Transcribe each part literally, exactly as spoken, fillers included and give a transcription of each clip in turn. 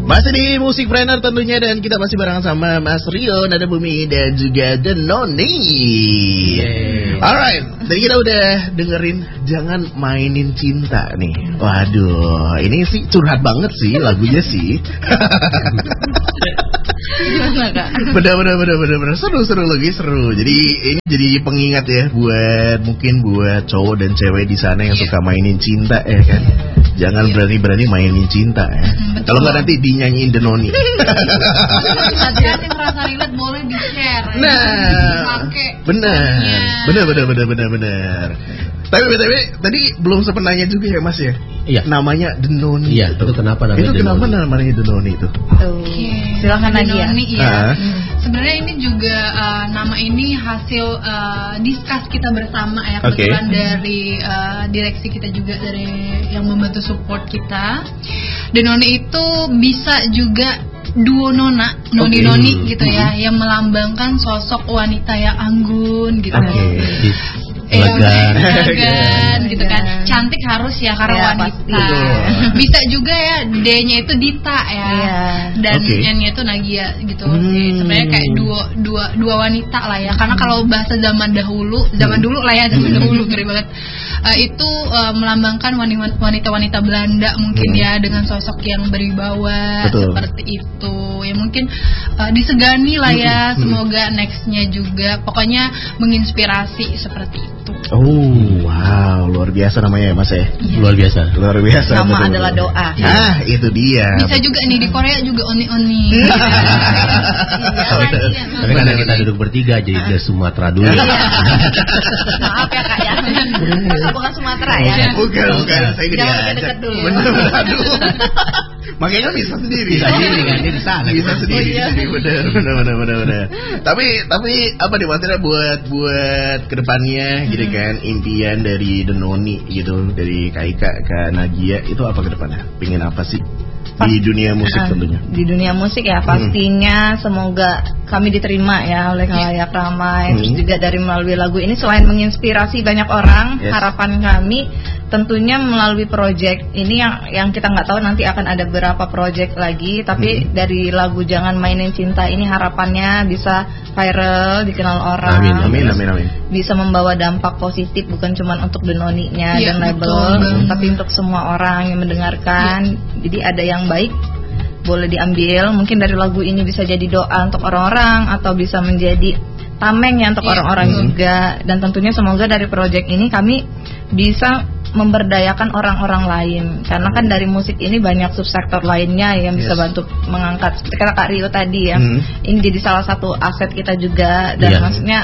Masih di Musikpreneur tentunya, dan kita masih bareng sama Mas Rio, Nada Bumi, dan juga Denoni. Alright, tadi kita udah dengerin Jangan Mainin Cinta nih. Waduh, ini sih curhat banget sih lagunya sih. Gimana Kak? Bener bener bener bener bener seru seru lagi seru. Jadi ini jadi pengingat ya buat mungkin buat cowok dan cewek di sana yang suka mainin cinta ya kan. Jangan berani-berani mainin cinta ya. Kalau nggak nanti dinyanyiin Denoni. Hati-hati merasa relate boleh di-share. Nah, benar, benar benar benar benar benar. Tapi btw tadi belum sempat nanya juga ya Mas ya. Iya. Namanya Denoni. Iya. Itu kenapa namanya? Itu kenapa namanya Denoni itu? Oke. Silakan Nadia. Denoni ya. Ah. Hmm. Sebenarnya ini juga uh, nama ini hasil uh, discuss kita bersama ya, kebetulan Okay. dari uh, direksi kita juga, dari yang membantu support kita. Denoni itu bisa juga duo nona, noni-noni Okay. gitu ya, yang melambangkan sosok wanita yang anggun gitu. Oke. Eh, Elegan. elegan gitu kan, cantik harus ya karena Ya, wanita. pasti. Bisa juga ya D-nya itu Dita ya, Iya. dan Oke. N-nya itu Nagia gitu. Hmm. Jadi sebenarnya kayak dua dua dua wanita lah ya. Karena kalau bahasa zaman dahulu, zaman dulu lah ya, zaman dahulu ngeri banget. Uh, itu uh, melambangkan wanita-wanita Belanda mungkin Hmm. ya, dengan sosok yang berwibawa. Betul. Seperti itu. Ya mungkin uh, disegani lah ya. Hmm. Semoga nextnya juga pokoknya menginspirasi seperti itu. Oh, wow, luar biasa namanya ya Mas ya. Luar biasa. Luar biasa. Nama betul, adalah betul. doa. Ah, itu dia. Bisa juga nih di Korea juga oni-oni. Iya, Tapi karena kita duduk bertiga jadi udah Sumatera dulu. Maaf ya Kak ya. Bukan Sumatera ya. Bukan, bukan. Saya Jangan diajak. deket dulu. Bener, bener, aduh. Makanya bisa sendiri. Bisa sendiri kan, dia di sana. Bisa sendiri. Oh, iya. Bener, bener, bener, bener, bener. Tapi, tapi apa nih maksudnya buat buat kedepannya gitu kan, impian dari Denoni gitu, dari Kak Ika, Kak Nagia itu apa kedepannya? Pengen apa sih di dunia musik Uh, tentunya? Di dunia musik ya pastinya semoga kami diterima ya oleh khalayak ramai. Hmm. Terus juga dari melalui lagu ini selain menginspirasi banyak orang, Yes. harapan kami tentunya melalui project ini yang yang kita nggak tahu nanti akan ada berapa project lagi, tapi Hmm. dari lagu Jangan Mainin Cinta ini harapannya bisa viral, dikenal orang. Amin, Amin, amin, amin. Bisa membawa dampak positif bukan cuma untuk Denoninya Iya, dan label, betul banget. tapi untuk semua orang yang mendengarkan. Jadi ada yang baik boleh diambil, mungkin dari lagu ini bisa jadi doa untuk orang-orang atau bisa menjadi tameng ya untuk Iya, orang-orang betul. juga. Dan tentunya semoga dari project ini kami bisa memberdayakan orang-orang lain, karena kan dari musik ini banyak subsektor lainnya yang bisa Yes. bantu mengangkat seperti kata Kak Rio tadi ya. Hmm. Ini jadi salah satu aset kita juga, dan Iya. maksudnya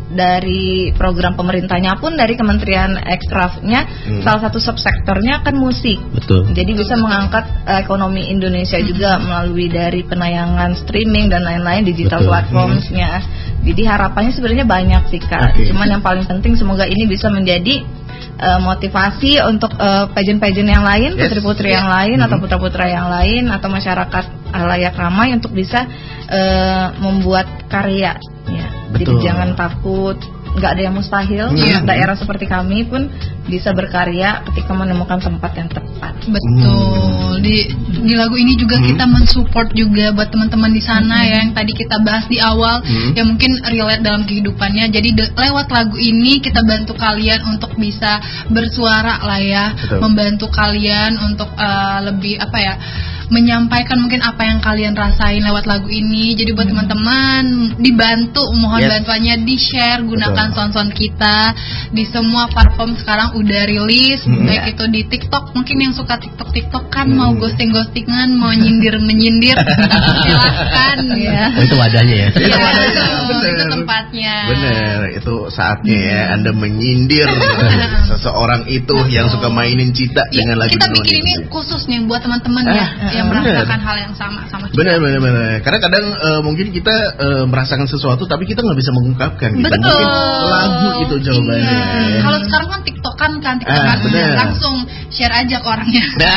dari program pemerintahnya pun dari Kementerian Ekstrafnya Hmm. salah satu subsektornya kan musik. Betul. Jadi bisa mengangkat eh, ekonomi Indonesia juga melalui dari penayangan streaming dan lain-lain digital Betul. platformsnya. Jadi harapannya sebenarnya banyak sih Kak. Oke. Cuman yang paling penting semoga ini bisa menjadi eh, motivasi untuk eh, pageant-pageant yang lain, Yes. putri-putri yang lain atau putra-putra yang lain atau masyarakat halayak ramai untuk bisa eh, membuat karya. Ya. Jadi Betul. jangan takut, nggak ada yang mustahil. Iya. Daerah seperti kami pun bisa berkarya ketika menemukan tempat yang tepat. Betul. Di di lagu ini juga Hmm. kita mensupport juga buat teman-teman di sana ya, yang tadi kita bahas di awal, Hmm. yang mungkin relate dalam kehidupannya. Jadi de- lewat lagu ini kita bantu kalian untuk bisa bersuara lah ya, Betul. membantu kalian untuk eh, lebih apa ya, menyampaikan mungkin apa yang kalian rasain lewat lagu ini. Jadi buat teman-teman dibantu, mohon Yes. bantuannya di-share, gunakan Betul. sound-sound kita di semua platform sekarang udah rilis, Hmm. baik itu di TikTok. Mungkin yang suka TikTok-TikTok kan Hmm. mau ghosting-ghostingan, mau nyindir-menyindir, silahkan Iya. Oh, itu wadahnya ya. Itu Ya, wadahnya, betul. bener. Itu tempatnya. Bener, itu saatnya ya Anda menyindir seseorang itu yang suka mainin cinta Ya, dengan lagu kita Denoni bikin ini itu. khusus nih buat teman-teman Ah, ya, yang bener. merasakan hal yang sama sama kita. Benar, benar, benar. Karena kadang eh, mungkin kita eh, merasakan sesuatu tapi kita nggak bisa mengungkapkan. Gitu. Betul. Mungkin lagu itu jawabannya. Iya. Kalau sekarang kan TikTokan kan, TikTokan Ah, benar. langsung share aja ke orangnya. Nah,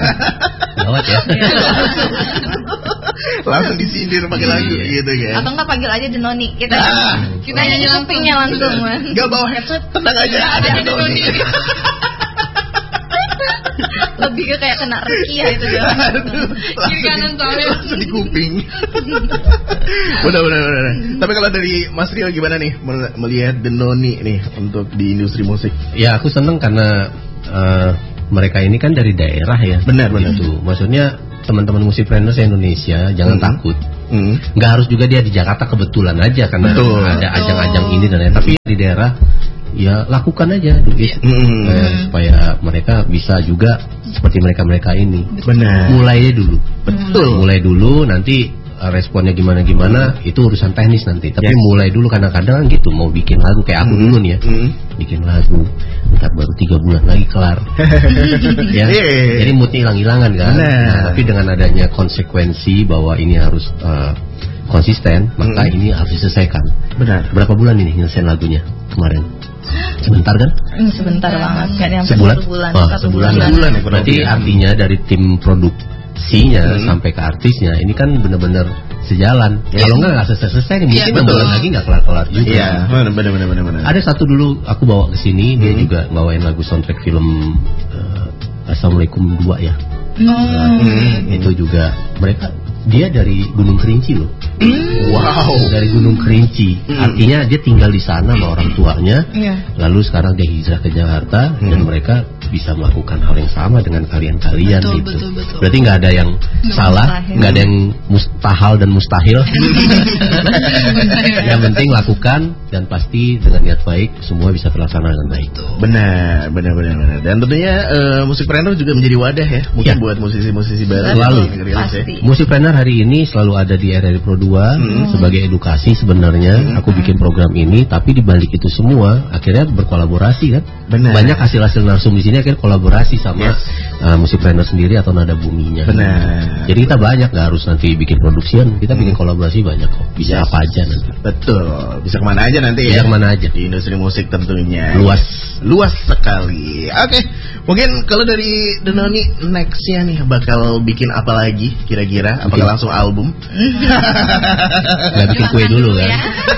Gawat ya. langsung disindir pakai lagu gitu kan. Atau enggak panggil aja Denoni. Kita Ah. kita nyanyi kupingnya langsung, Man. Gak bawa headset, tenang aja. Ada Ada Denoni. Denoni. Lebih ke kayak kena rekiah itu ya. Kiri kanan soalnya. Langsung di kuping. Benar benar benar. Tapi kalau dari Mas Rio gimana nih melihat Denoni nih untuk di industri musik? Ya aku seneng karena uh, mereka ini kan dari daerah ya. Benar benar. Gitu. Maksudnya teman-teman musikpreneurs Indonesia jangan hmm. takut. Hmm. Nggak harus juga dia di Jakarta kebetulan aja karena Betul. ada ajang-ajang ini dan lain. Tapi di daerah ya lakukan aja gitu. Hmm. Eh, supaya mereka bisa juga seperti mereka-mereka ini. Benar. Mulainya dulu. Betul. Mulai dulu nanti responnya gimana-gimana itu urusan teknis nanti. Tapi yes. mulai dulu kadang-kadang gitu mau bikin lagu kayak aku mm. dulu nih ya. Mm. Bikin lagu ntar baru tiga bulan lagi kelar. Ya. Yeah. Jadi moodnya hilang-hilangan kan. Nah. Nah, tapi dengan adanya konsekuensi bahwa ini harus uh, konsisten, maka mm. ini harus diselesaikan. Benar. Berapa bulan ini nyelesain lagunya kemarin? Sebentar kan? Hmm, sebentar banget. Kan yang sebulan. Satu bulan. Oh, satu sebulan. bulan. sebulan. Berarti artinya dari tim produk sinya hmm. sampai ke artisnya ini kan benar-benar sejalan. Ya. Kalau nggak nggak selesai-selesai nih mungkin enam ya, bulan lagi nggak kelar-kelar juga. Iya, benar-benar benar-benar. Ada satu dulu aku bawa ke sini hmm. dia juga bawain lagu soundtrack film uh, Assalamualaikum dua ya. Oh. Hmm. Itu juga mereka dia dari Gunung Kerinci loh. Mm. Wow. Dari Gunung Kerinci. Mm. Artinya dia tinggal di sana sama orang tuanya. Yeah. Lalu sekarang dia hijrah ke Jakarta mm. dan mereka bisa melakukan hal yang sama dengan kalian-kalian betul, gitu. Betul, betul. Berarti nggak ada yang nggak salah, nggak ada yang mustahil dan mustahil. Yang penting lakukan dan pasti dengan niat baik semua bisa terlaksana dengan baik. Benar, benar, benar, benar. Dan tentunya uh, musikpreneur juga menjadi wadah ya, mungkin ya. buat musisi-musisi baru. Selalu. Ya. Musikpreneur hari ini selalu ada di R R I Pro dua hmm. sebagai edukasi sebenarnya. Hmm. Aku bikin program ini, tapi dibalik itu semua akhirnya berkolaborasi kan. Benar. Banyak hasil-hasil narsum di sini akhirnya kolaborasi sama yes. uh, musikpreneur sendiri atau nada buminya. Benar. Jadi kita banyak, nggak harus nanti bikin produksian, kita bikin kolaborasi banyak kok. Bisa yes. apa aja nanti. Betul. Bisa kemana aja nanti Bisa ya. kemana aja. Di industri musik tentunya. Luas. Luas sekali. Oke. Okay. Mungkin kalau dari Denoni nextnya nih bakal bikin apa lagi kira-kira? Apakah langsung album? Nggak bikin kue dulu kan?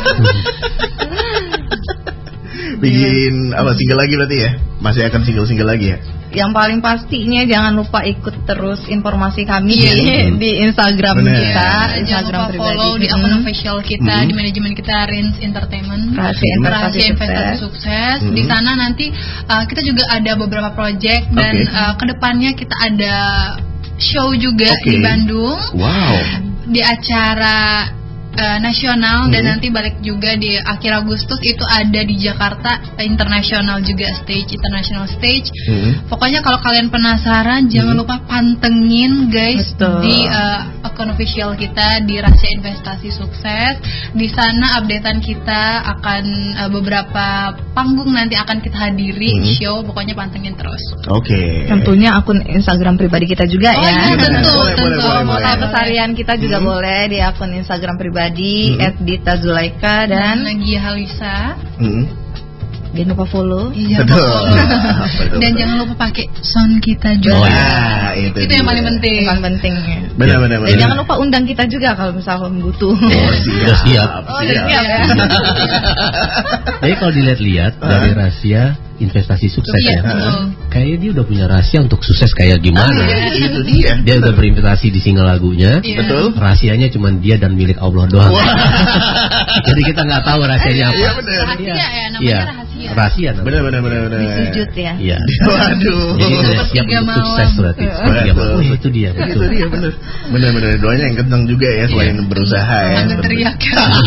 Bikin apa single lagi berarti ya? Masih akan single-single lagi ya? Yang paling pastinya jangan lupa ikut terus informasi kami yeah. di, di Instagram Bener. kita, Instagram Instagram pribadi. pribadi. Follow di akun hmm. official kita, hmm. di manajemen kita Rins Entertainment, Rahasia Investasi, Rahasia Investasi Sukses. Sukses. Hmm. Di sana nanti uh, kita juga ada beberapa project dan okay. uh, kedepannya kita ada show juga okay. di Bandung. Wow. Di acara Uh, nasional hmm. dan nanti balik juga di akhir Agustus itu ada di Jakarta internasional juga stage international stage. Hmm. Pokoknya kalau kalian penasaran hmm. jangan lupa pantengin guys. Betul. Di uh, akun official kita di Rahasia Investasi Sukses. Di sana updatean kita akan uh, beberapa panggung nanti akan kita hadiri hmm. show. Pokoknya pantengin terus. Oke. Okay. Tentunya akun Instagram pribadi kita juga oh, ya. Iya, tentu. Boleh, boleh, boleh, mau tahu keseharian kita juga hmm. boleh di akun Instagram pribadi. Di hmm. et dita zulaika dan Nagia Halisa. Hmm. Jangan lupa follow. Iya, betul. Betul. Dan jangan lupa pakai sound kita juga. Oh, ya, itu, itu yang paling penting. Yang paling penting. Benar, benar, benar. Dan jangan lupa undang kita juga kalau misalnya butuh. Oh, siap. siap. Oh, siap. siap ya. Jadi kalau dilihat-lihat uh. dari Rahasia Investasi Sukses iya, ya. Betul. Kayaknya dia udah punya rahasia untuk sukses kayak gimana. Uh, itu dia. Dia udah berinvestasi di single lagunya. Iya. Betul. Rahasianya cuma dia dan milik Allah doang. Wow. Jadi kita nggak tahu rahasianya apa. Iya benar. Rahasia ya, namanya iya. rahasia. Rahasia namanya. Benar benar benar benar. Disujud ya. Iya. Waduh. Jadi udah siap untuk sukses berarti. Sepertiga malam. Oh, itu dia. Betul. Itu dia benar. Benar benar doanya yang kencang juga ya selain iya. berusaha ya. Jangan teriak.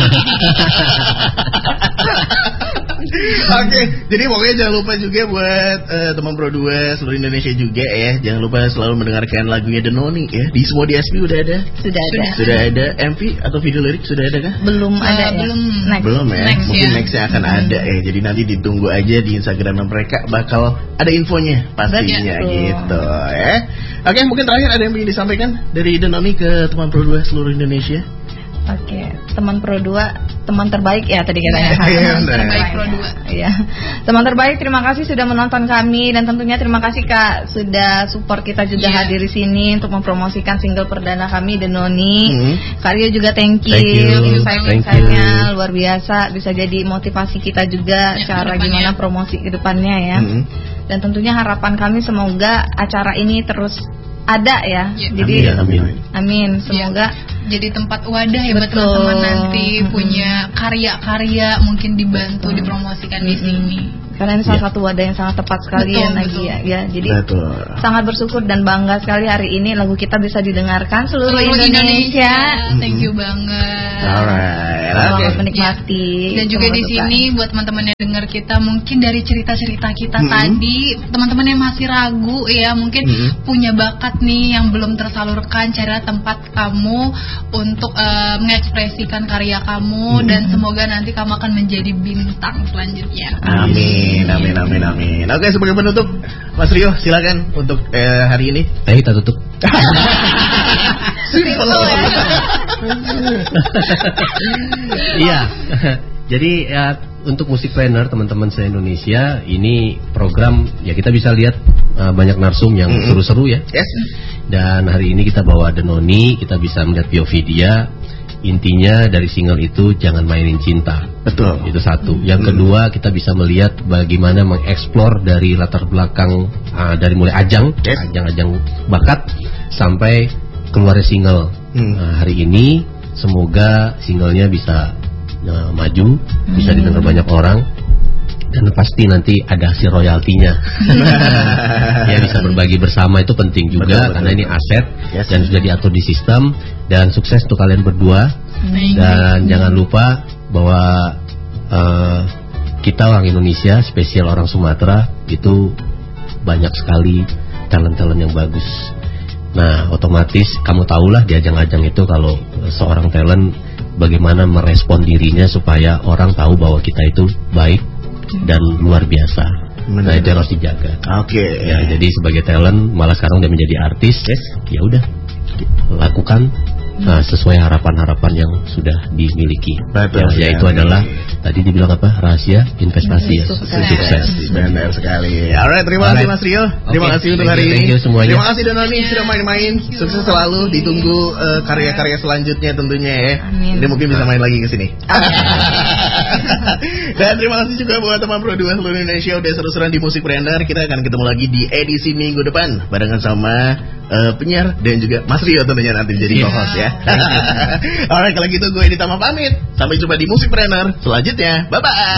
Oke, okay, jadi pokoknya jangan lupa juga buat uh, teman Pro dua seluruh Indonesia juga ya. Jangan lupa selalu mendengarkan lagunya Denoni ya. Di semua D S P udah ada. Sudah ada. Sudah ada M V atau video lirik sudah ada kah? Belum uh, ada ya. Belum. Next. Belum ya. Next, Mungkin ya. nextnya akan hmm. ada ya. Jadi nanti ditunggu aja di Instagram mereka bakal ada infonya pastinya Betul. gitu ya. Oke, okay, mungkin terakhir ada yang ingin disampaikan dari Denoni ke teman Pro dua seluruh Indonesia. Oke, teman Pro dua, teman terbaik ya tadi katanya. Teman terbaik Pro dua. Iya. Teman terbaik, terima kasih sudah menonton kami dan tentunya terima kasih Kak sudah support kita juga yeah. hadir di sini untuk mempromosikan single perdana kami Denoni. Mm-hmm. Kak Rio juga thank you. Thank you. Insight-insightnya luar biasa, bisa jadi motivasi kita juga yeah, cara gimana promosi ke depannya ya. Mm-hmm. Dan tentunya harapan kami semoga acara ini terus ada ya. Yeah. Jadi amin, amin. amin. Semoga yeah. jadi tempat wadah ya buat teman-teman nanti hmm. punya karya-karya mungkin dibantu hmm. dipromosikan hmm. di sini. Karena ini salah ya. satu wadah yang sangat tepat sekali betul, ya Nagia ya. Jadi betul. Sangat bersyukur dan bangga sekali hari ini lagu kita bisa didengarkan seluruh, seluruh Indonesia. Indonesia. Mm-hmm. Thank you banget. Alright. Selamat okay. menikmati. Ya. Dan juga di sini buat teman-teman yang dengar kita mungkin dari cerita-cerita kita mm-hmm. tadi, teman-teman yang masih ragu ya, mungkin mm-hmm. punya bakat nih yang belum tersalurkan, carilah tempat kamu untuk uh, mengekspresikan karya kamu mm-hmm. dan semoga nanti kamu akan menjadi bintang selanjutnya. Amin. Amin, amin, amin. Oke, sebagai penutup, Mas Rio, silakan untuk eh, hari ini. Ayo kita tutup. Simple. Iya. Jadi ya untuk musik planner teman-teman se-Indonesia ini program ya kita bisa lihat uh, banyak narsum yang mm-hmm. seru-seru ya. Yes. Dan hari ini kita bawa Denoni, kita bisa melihat P O V dia. Intinya dari single itu jangan mainin cinta. Betul. Itu satu. Yang hmm. kedua kita bisa melihat bagaimana mengeksplor dari latar belakang uh, dari mulai ajang, yes. ajang-ajang bakat sampai keluarnya single. Hmm. Uh, hari ini semoga singlenya bisa uh, maju, hmm. bisa didengar banyak orang. Dan pasti nanti ada hasil royaltinya. Ya bisa berbagi bersama itu penting juga betul, karena betul. Ini aset yes. dan sudah diatur di sistem. Dan sukses untuk kalian berdua. Amin. Dan Amin. Jangan lupa bahwa uh, kita orang Indonesia, spesial orang Sumatera itu banyak sekali talent-talent yang bagus. Nah otomatis kamu tahulah di ajang-ajang itu kalau seorang talent bagaimana merespon dirinya supaya orang tahu bahwa kita itu baik dan luar biasa. Benar. Nah itu harus dijaga. Oke. Okay. Ya, jadi sebagai talent malah sekarang udah menjadi artis. Yes. Ya udah lakukan nah, sesuai harapan-harapan yang sudah dimiliki. Betul. Ya, yaitu adalah tadi dibilang apa? Rahasia investasi ya. Sukses. Sukses. Benar sekali. Alright, terima kasih Mas Rio. Terima okay. kasih untuk hari ini. Thank you semuanya. Terima kasih Denoni sudah main-main. Sukses selalu. Ditunggu uh, karya-karya selanjutnya tentunya ya. Amin. Dia mungkin bisa main lagi ke sini. Dan terima kasih juga buat teman Pro dua seluruh Indonesia udah seru-seruan di Musik Beredar. Kita akan ketemu lagi di edisi minggu depan barengan sama uh, penyiar dan juga Mas Rio tentunya nanti jadi yeah. co-host ya. Alright, kalau gitu gue Edi Tama pamit. Sampai jumpa di Musik Beredar selanjutnya. Bye bye.